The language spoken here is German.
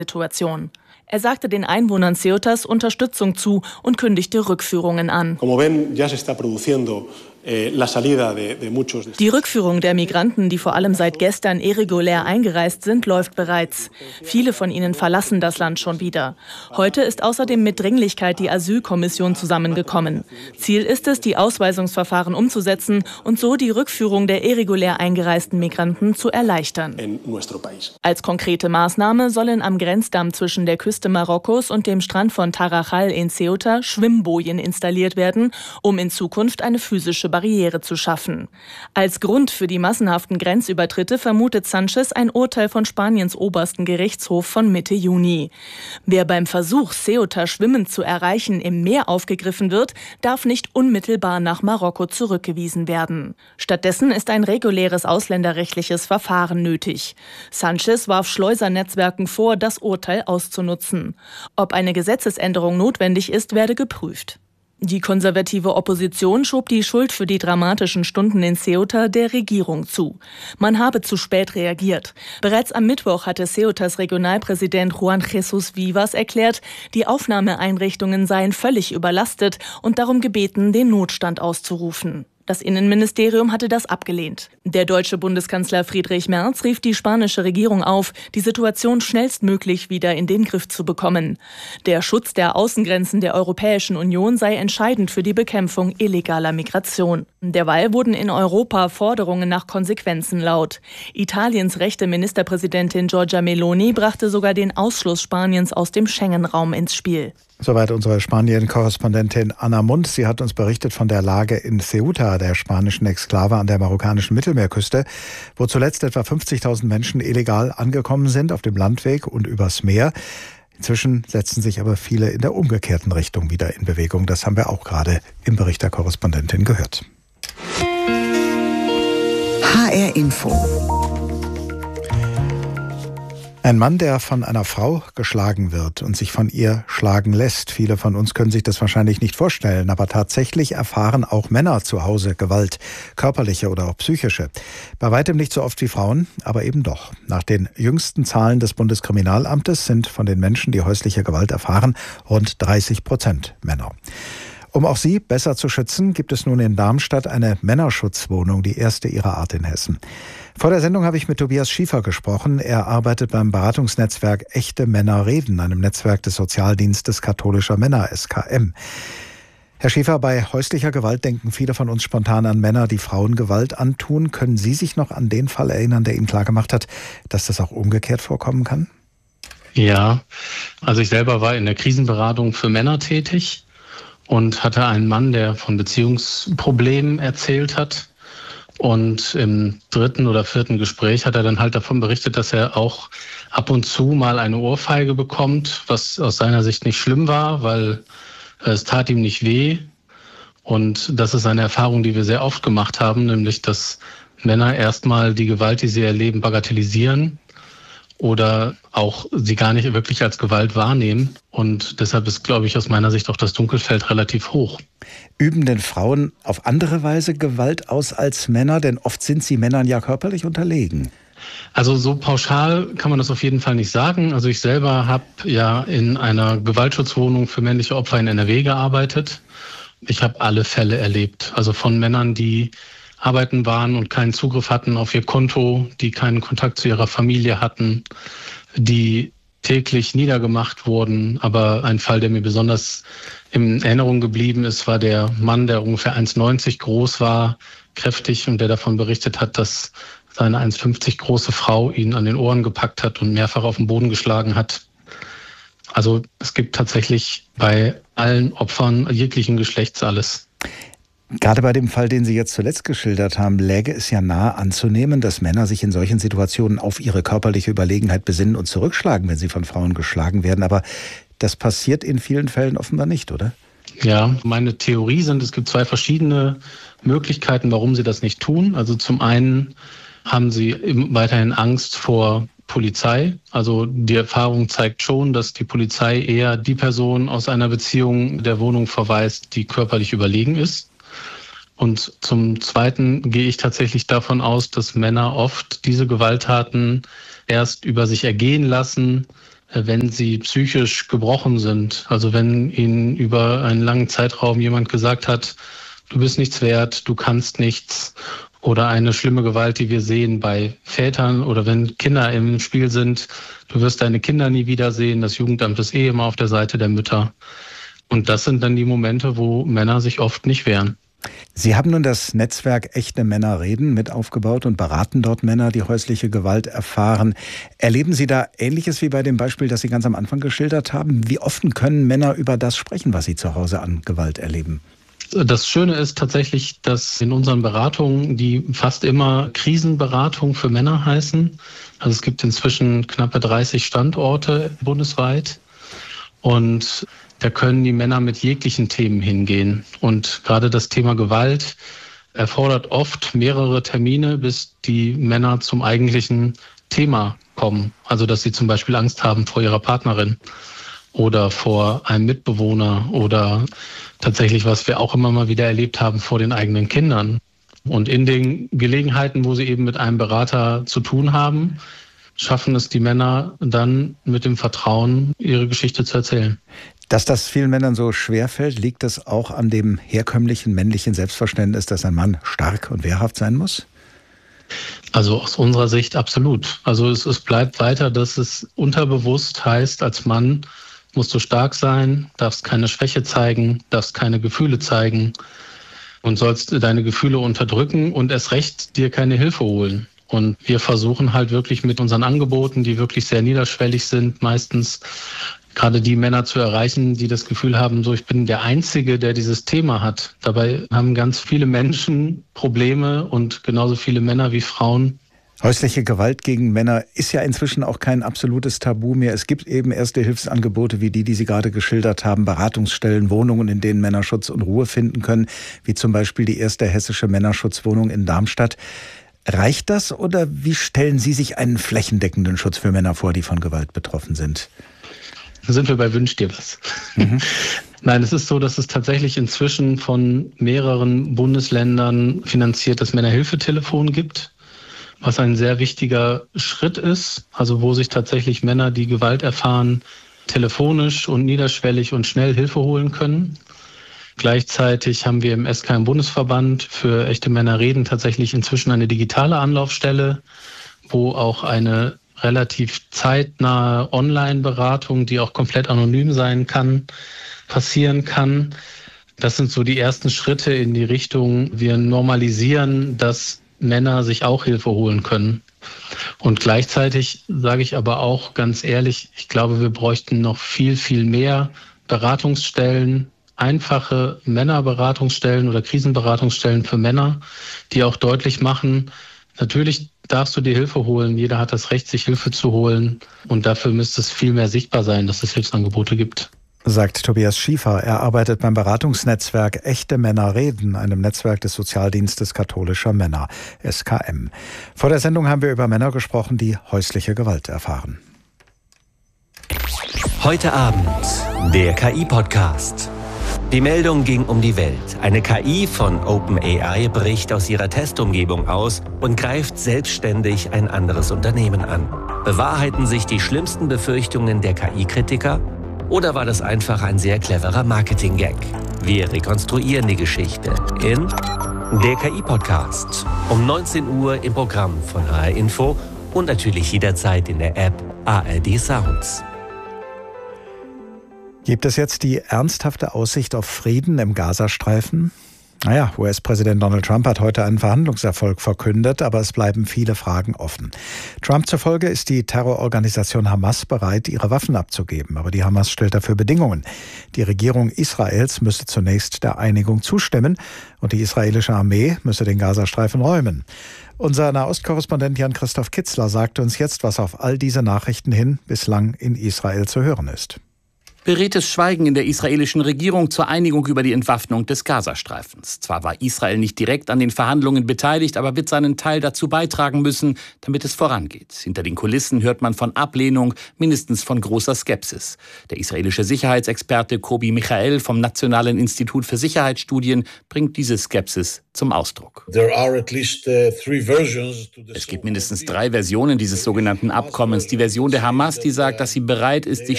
Situation. Er sagte den Einwohnern Ceutas Unterstützung zu und kündigte Rückführungen an. Die Rückführung der Migranten, die vor allem seit gestern irregulär eingereist sind, läuft bereits. Viele von ihnen verlassen das Land schon wieder. Heute ist außerdem mit Dringlichkeit die Asylkommission zusammengekommen. Ziel ist es, die Ausweisungsverfahren umzusetzen und so die Rückführung der irregulär eingereisten Migranten zu erleichtern. Als konkrete Maßnahme sollen am Grenzdamm zwischen der Küste Marokkos und dem Strand von Tarajal in Ceuta Schwimmbojen installiert werden, um in Zukunft eine physische Barriere zu schaffen. Als Grund für die massenhaften Grenzübertritte vermutet Sanchez ein Urteil von Spaniens obersten Gerichtshof von Mitte Juni. Wer beim Versuch, Ceuta schwimmend zu erreichen, im Meer aufgegriffen wird, darf nicht unmittelbar nach Marokko zurückgewiesen werden. Stattdessen ist ein reguläres ausländerrechtliches Verfahren nötig. Sanchez warf Schleusernetzwerken vor, das Urteil auszunutzen. Ob eine Gesetzesänderung notwendig ist, werde geprüft. Die konservative Opposition schob die Schuld für die dramatischen Stunden in Ceuta der Regierung zu. Man habe zu spät reagiert. Bereits am Mittwoch hatte Ceutas Regionalpräsident Juan Jesús Vivas erklärt, die Aufnahmeeinrichtungen seien völlig überlastet und darum gebeten, den Notstand auszurufen. Das Innenministerium hatte das abgelehnt. Der deutsche Bundeskanzler Friedrich Merz rief die spanische Regierung auf, die Situation schnellstmöglich wieder in den Griff zu bekommen. Der Schutz der Außengrenzen der Europäischen Union sei entscheidend für die Bekämpfung illegaler Migration. Derweil wurden in Europa Forderungen nach Konsequenzen laut. Italiens rechte Ministerpräsidentin Giorgia Meloni brachte sogar den Ausschluss Spaniens aus dem Schengen-Raum ins Spiel. Soweit unsere Spanien-Korrespondentin Anna Mundt. Sie hat uns berichtet von der Lage in Ceuta, der spanischen Exklave an der marokkanischen Mittelmeerküste, wo zuletzt etwa 50.000 Menschen illegal angekommen sind auf dem Landweg und übers Meer. Inzwischen setzen sich aber viele in der umgekehrten Richtung wieder in Bewegung. Das haben wir auch gerade im Bericht der Korrespondentin gehört. HR Info. Ein Mann, der von einer Frau geschlagen wird und sich von ihr schlagen lässt. Viele von uns können sich das wahrscheinlich nicht vorstellen, aber tatsächlich erfahren auch Männer zu Hause Gewalt, körperliche oder auch psychische. Bei weitem nicht so oft wie Frauen, aber eben doch. Nach den jüngsten Zahlen des Bundeskriminalamtes sind von den Menschen, die häusliche Gewalt erfahren, rund 30% Männer. Um auch sie besser zu schützen, gibt es nun in Darmstadt eine Männerschutzwohnung, die erste ihrer Art in Hessen. Vor der Sendung habe ich mit Tobias Schiefer gesprochen. Er arbeitet beim Beratungsnetzwerk Echte Männer reden, einem Netzwerk des Sozialdienstes katholischer Männer, SKM. Herr Schiefer, bei häuslicher Gewalt denken viele von uns spontan an Männer, die Frauen Gewalt antun. Können Sie sich noch an den Fall erinnern, der Ihnen klargemacht hat, dass das auch umgekehrt vorkommen kann? Ja, also ich selber war in der Krisenberatung für Männer tätig und hatte einen Mann, der von Beziehungsproblemen erzählt hat. Und im 3. oder 4. Gespräch hat er dann halt davon berichtet, dass er auch ab und zu mal eine Ohrfeige bekommt, was aus seiner Sicht nicht schlimm war, weil es tat ihm nicht weh. Und das ist eine Erfahrung, die wir sehr oft gemacht haben, nämlich dass Männer erstmal die Gewalt, die sie erleben, bagatellisieren oder auch sie gar nicht wirklich als Gewalt wahrnehmen. Und deshalb ist, glaube ich, aus meiner Sicht auch das Dunkelfeld relativ hoch. Üben denn Frauen auf andere Weise Gewalt aus als Männer? Denn oft sind sie Männern ja körperlich unterlegen. Also so pauschal kann man das auf jeden Fall nicht sagen. Also ich selber habe ja in einer Gewaltschutzwohnung für männliche Opfer in NRW gearbeitet. Ich habe alle Fälle erlebt. Also von Männern, die arbeiten waren und keinen Zugriff hatten auf ihr Konto, die keinen Kontakt zu ihrer Familie hatten, die täglich niedergemacht wurden. Aber ein Fall, der mir besonders in Erinnerung geblieben ist, war der Mann, der ungefähr 1,90 groß war, kräftig und der davon berichtet hat, dass seine 1,50 große Frau ihn an den Ohren gepackt hat und mehrfach auf den Boden geschlagen hat. Also es gibt tatsächlich bei allen Opfern jeglichen Geschlechts alles. Gerade bei dem Fall, den Sie jetzt zuletzt geschildert haben, läge es ja nahe anzunehmen, dass Männer sich in solchen Situationen auf ihre körperliche Überlegenheit besinnen und zurückschlagen, wenn sie von Frauen geschlagen werden. Aber das passiert in vielen Fällen offenbar nicht, oder? Ja, meine Theorie sind, es gibt 2 verschiedene Möglichkeiten, warum sie das nicht tun. Also zum einen haben sie weiterhin Angst vor Polizei. Also die Erfahrung zeigt schon, dass die Polizei eher die Person aus einer Beziehung der Wohnung verweist, die körperlich überlegen ist. Und zum Zweiten gehe ich tatsächlich davon aus, dass Männer oft diese Gewalttaten erst über sich ergehen lassen, wenn sie psychisch gebrochen sind. Also wenn ihnen über einen langen Zeitraum jemand gesagt hat, du bist nichts wert, du kannst nichts. Oder eine schlimme Gewalt, die wir sehen bei Vätern oder wenn Kinder im Spiel sind, du wirst deine Kinder nie wiedersehen. Das Jugendamt ist immer auf der Seite der Mütter. Und das sind dann die Momente, wo Männer sich oft nicht wehren. Sie haben nun das Netzwerk Echte Männer reden mit aufgebaut und beraten dort Männer, die häusliche Gewalt erfahren. Erleben Sie da Ähnliches wie bei dem Beispiel, das Sie ganz am Anfang geschildert haben? Wie offen können Männer über das sprechen, was sie zu Hause an Gewalt erleben? Das Schöne ist tatsächlich, dass in unseren Beratungen, die fast immer Krisenberatung für Männer heißen, also es gibt inzwischen knappe 30 Standorte bundesweit und da können die Männer mit jeglichen Themen hingehen. Und gerade das Thema Gewalt erfordert oft mehrere Termine, bis die Männer zum eigentlichen Thema kommen. Also dass sie zum Beispiel Angst haben vor ihrer Partnerin oder vor einem Mitbewohner oder tatsächlich, was wir auch immer mal wieder erlebt haben, vor den eigenen Kindern. Und in den Gelegenheiten, wo sie eben mit einem Berater zu tun haben, schaffen es die Männer dann mit dem Vertrauen, ihre Geschichte zu erzählen. Dass das vielen Männern so schwerfällt, liegt es auch an dem herkömmlichen männlichen Selbstverständnis, dass ein Mann stark und wehrhaft sein muss? Also aus unserer Sicht absolut. Also es bleibt weiter, dass es unterbewusst heißt, als Mann musst du stark sein, darfst keine Schwäche zeigen, darfst keine Gefühle zeigen und sollst deine Gefühle unterdrücken und erst recht dir keine Hilfe holen. Und wir versuchen halt wirklich mit unseren Angeboten, die wirklich sehr niederschwellig sind, meistens gerade die Männer zu erreichen, die das Gefühl haben, so ich bin der Einzige, der dieses Thema hat. Dabei haben ganz viele Menschen Probleme und genauso viele Männer wie Frauen. Häusliche Gewalt gegen Männer ist ja inzwischen auch kein absolutes Tabu mehr. Es gibt eben erste Hilfsangebote wie die Sie gerade geschildert haben, Beratungsstellen, Wohnungen, in denen Männer Schutz und Ruhe finden können, wie zum Beispiel die erste hessische Männerschutzwohnung in Darmstadt. Reicht das oder wie stellen Sie sich einen flächendeckenden Schutz für Männer vor, die von Gewalt betroffen sind? Da sind wir bei Wünsch dir was. Nein, es ist so, dass es tatsächlich inzwischen von mehreren Bundesländern finanziertes Männerhilfetelefon gibt, was ein sehr wichtiger Schritt ist, also wo sich tatsächlich Männer, die Gewalt erfahren, telefonisch und niederschwellig und schnell Hilfe holen können. Gleichzeitig haben wir im SK im Bundesverband für Echte Männer reden tatsächlich inzwischen eine digitale Anlaufstelle, wo auch eine relativ zeitnahe Online-Beratung, die auch komplett anonym sein kann, passieren kann. Das sind so die ersten Schritte in die Richtung, wir normalisieren, dass Männer sich auch Hilfe holen können. Und gleichzeitig sage ich aber auch ganz ehrlich, ich glaube, wir bräuchten noch viel, viel mehr Beratungsstellen, einfache Männerberatungsstellen oder Krisenberatungsstellen für Männer, die auch deutlich machen, natürlich darfst du dir Hilfe holen, jeder hat das Recht, sich Hilfe zu holen und dafür müsste es viel mehr sichtbar sein, dass es Hilfsangebote gibt. Sagt Tobias Schiefer. Er arbeitet beim Beratungsnetzwerk Echte Männer reden, einem Netzwerk des Sozialdienstes katholischer Männer, SKM. Vor der Sendung haben wir über Männer gesprochen, die häusliche Gewalt erfahren. Heute Abend der KI-Podcast. Die Meldung ging um die Welt. Eine KI von OpenAI bricht aus ihrer Testumgebung aus und greift selbstständig ein anderes Unternehmen an. Bewahrheiten sich die schlimmsten Befürchtungen der KI-Kritiker? Oder war das einfach ein sehr cleverer Marketing-Gag? Wir rekonstruieren die Geschichte in der KI-Podcast. Um 19 Uhr im Programm von HR Info und natürlich jederzeit in der App ARD Sounds. Gibt es jetzt die ernsthafte Aussicht auf Frieden im Gazastreifen? Naja, US-Präsident Donald Trump hat heute einen Verhandlungserfolg verkündet, aber es bleiben viele Fragen offen. Trump zufolge ist die Terrororganisation Hamas bereit, ihre Waffen abzugeben. Aber die Hamas stellt dafür Bedingungen. Die Regierung Israels müsse zunächst der Einigung zustimmen und die israelische Armee müsse den Gazastreifen räumen. Unser Nahostkorrespondent Jan-Christoph Kitzler sagt uns jetzt, was auf all diese Nachrichten hin bislang in Israel zu hören ist. Beredtes Schweigen in der israelischen Regierung zur Einigung über die Entwaffnung des Gazastreifens. Zwar war Israel nicht direkt an den Verhandlungen beteiligt, aber wird seinen Teil dazu beitragen müssen, damit es vorangeht. Hinter den Kulissen hört man von Ablehnung, mindestens von großer Skepsis. Der israelische Sicherheitsexperte Kobi Michael vom Nationalen Institut für Sicherheitsstudien bringt diese Skepsis zum Ausdruck. Es gibt mindestens 3 Versionen dieses sogenannten Abkommens. Die Version der Hamas, die sagt, dass sie bereit ist, sich